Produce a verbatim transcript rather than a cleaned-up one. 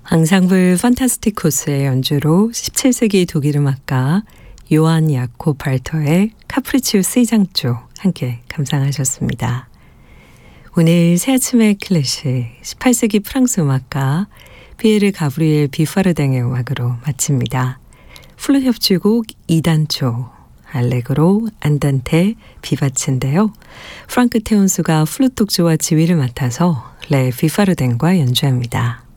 앙상블 판타스티코스의 연주로 십칠 세기 독일 음악가 요한 야콥 발터의 카프리치오 C장조 함께 감상하셨습니다. 오늘 새 아침의 클래식 십팔 세기 프랑스 음악가 피에르 가브리엘 비파르댕의 음악으로 마칩니다. 플룻 협주곡 이 단조 알레그로 안단테 비바츠인데요. 프랑크 테온수가 플룻 독주와 지휘를 맡아서 레 비파르댕과 연주합니다.